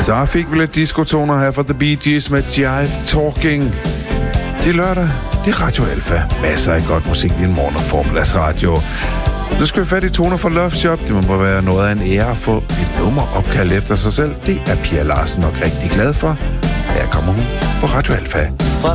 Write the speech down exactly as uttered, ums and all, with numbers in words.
Så fik vi lidt diskotoner her fra The Bee Gees med Jive Talking. Det er lørdag, det er Radio Alpha. Masser af godt musik i en morgen og Formlas Radio. Nu skal vi fat i toner fra Love Shop. Det må være noget af en ære at få et nummer opkaldt efter sig selv. Det er Pia Larsen nok rigtig glad for. Her kommer hun på Radio Alpha.